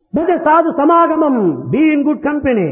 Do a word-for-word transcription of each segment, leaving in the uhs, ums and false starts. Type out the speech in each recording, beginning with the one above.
భజ సాధు సమాగమం, Be in good company.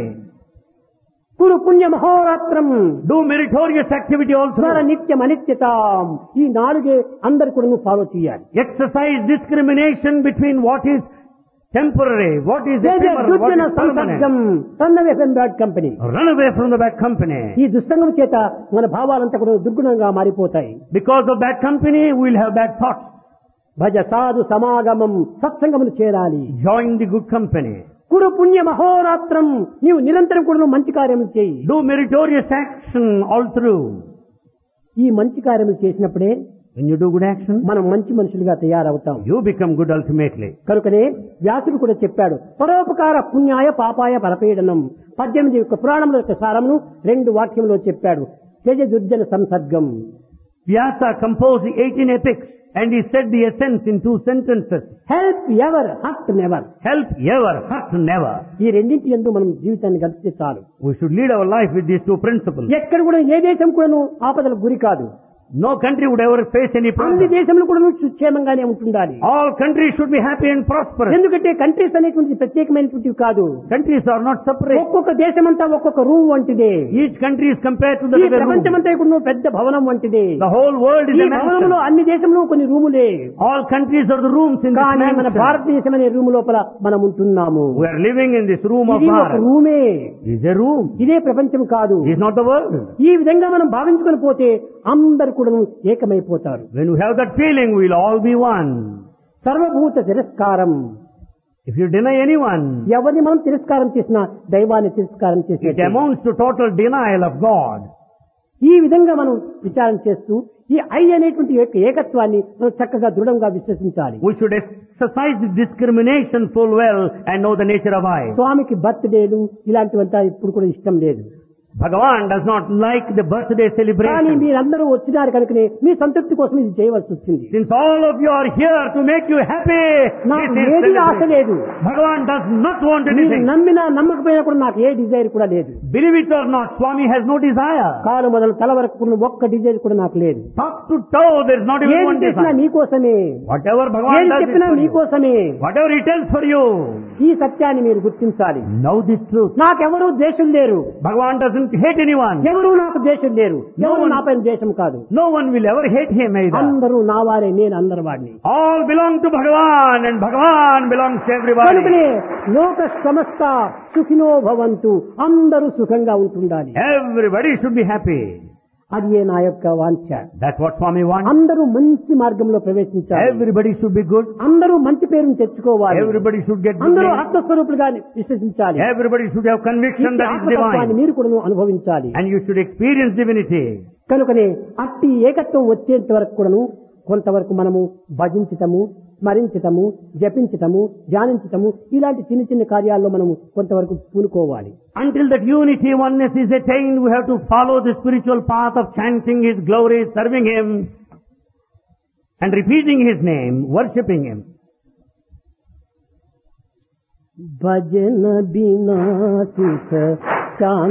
కురు పుణ్య మహోరాత్రం, Do meritorious activity స్మర also. నిత్యం అనిత్యతాం. ఈ నాలుగే అందరు కూడా నువ్వు ఫాలో చేయాలి. Exercise discrimination between what is temporary, what is Teja ephemeral, what దుర్జన is సంసర్గం, permanent. Run away from bad company. Run away from the bad company. ఈ దుస్సంగం చేత మన భావాలంతా కూడా దుర్గుణంగా మారిపోతాయి. Because of bad company, we will have bad thoughts. భజ సాధు సమాగమం, సత్సంగమును చేరాలి. Join the good company. కురు పుణ్య మహోరాత్రం, నీవు నిరంతరం కూడా నువ్వు మంచి కార్యములు చేయి. Do meritorious action all through. ఈ మంచి కార్యములు చేసినప్పుడే When you do good action, మనం మంచి మనుషులుగా తయారవుతాం. you become good ultimately. కనుకనే వ్యాసుడు కూడా చెప్పాడు, పరోపకార పుణ్యాయ పాపాయ పరపీడనం. పద్దెనిమిది యొక్క పురాణముల యొక్క సారమును రెండు వాక్యంలో చెప్పాడు. Teja దుర్జన సంసర్గం. Vyasa composed the eighteen epics and he said the essence in two sentences. Help ever, hurt never. Help ever, hurt never. ఈ రెండింటి యందు మనం జీవితాన్ని గడిపితే చాలు. We should lead our life with these two principles. ఎక్కడ కూడా ఏ దేశం కూడాను ఆపదలకు గురి కాదు. No country would ever face any అన్ని problem. దేశంలో కూడా సుక్షేమంగానే ఉంటుండాలి. All countries should be happy and prosperous. ఎందుకంటే కంట్రీస్ అనేటువంటిది ప్రత్యేకమైనటువంటివి కాదు. Countries are not separate. ఒక్కొక్క దేశమంతా ఒక్కొక్క రూమ్ వంటిదే. Each country is compared to the ఈ other room. ప్రపంచమంతా కూడా పెద్ద భవనం వంటిదే. The whole world is ఈ a భవనంలో mansion. అన్ని దేశంలో కొన్ని రూములే. All countries are the rooms in this కానీ మన mansion. భారతదేశం అనే రూమ్ లోపల మనం ఉంటున్నాము. We are living in this room of ఇది ఒక Bharat. రూమే. It is a room. ఇదే ప్రపంచం కాదు. It is not the world. ఈ విధంగా మనం భావించుకొని పోతే అందరు కూడా ఏకమైపోతారు. When we have that feeling, we will all be one. సర్వభూత తిరస్కారం. If you deny anyone, ఎవరిని మనం తిరస్కారం చేసినా దైవాన్ని తిరస్కారం it చేసినట్టే. amounts to total denial of God. ఈ విధంగా మనం విచారణ చేస్తూ ఈ ఐ అనేటువంటి యొక్క ఏకత్వాన్ని మనం చక్కగా దృఢంగా విశ్వసించాలి. We should exercise the discrimination full well and know the nature of I. స్వామికి బర్త్డేలు ఇలాంటివంతా ఇప్పుడు కూడా ఇష్టం లేదు. Bhagavan does not like the birthday కానీ celebration. మీరందరూ వచ్చినారు కనుకనే మీ సంతృప్తి కోసం ఇది చేయవలసి వచ్చింది. Since all of you are here to make you happy, నాకు this is ఏది ఆశ celebration. లేదు. Bhagavan does not want మీరు anything. నమ్మినా నమ్మకపోయినా కూడా నాకు ఏ డిజైర్ కూడా లేదు. Believe it or not, Swami has no desire. కాలు మొదలు తల వరకు కూడా ఒక్క డిజైర్ కూడా నాకు లేదు. Top to toe, there is not even ఏది one చేసినా desire. మీకోసమే, Whatever Bhagavan ఏది does is చెప్పినా for you. మీకోసమే. Whatever he tells for you. ఈ సత్యాన్ని మీరు గుర్తించాలి. Know this truth. నాకెవరూ ద్వేషం లేరు. Bhagavan doesn't hate anyone. ఎవరు నాకు ద్వేషం లేరు. ఎవరు నా పైన ద్వేషం కాదు. No one will ever hate him either. అందరూ నా వారే, నేను అందరి వాడిని. All belong to Bhagavan and Bhagavan belongs to everybody. కనుకనే లోక సమస్త సుఖినో భవంతు, అందరూ సుఖంగా ఉంటుండాలి. Everybody should be happy. అది ఏ నా యొక్క వాంఛ. That's what Swami wants. అందరూ మంచి మార్గంలో ప్రవేశించాలి. Everybody should be good. అందరూ మంచి పేరును తెచ్చుకోవాలి. Everybody should get good అందరూ name. ఆత్మస్వరూపులుగా విశ్వసించాలి. Everybody should have conviction ఈ that is ఆత్మతత్వాన్ని divine. మీరు కూడా అనుభవించాలి. And you should experience divinity. కనుకనే అట్టి ఏకత్వం వచ్చేంత వరకు కూడాను కొంతవరకు మనము భజించటము, స్మరించటము, జపించటము, ధ్యానించటము ఇలాంటి చిన్న చిన్న కార్యాల్లో మనము కొంతవరకు పూనుకోవాలి. Until that unity, oneness is attained, we have to follow the spiritual path of chanting His glory, serving Him, and repeating His name, worshipping Him. భజన బినా సుఖ శాంతి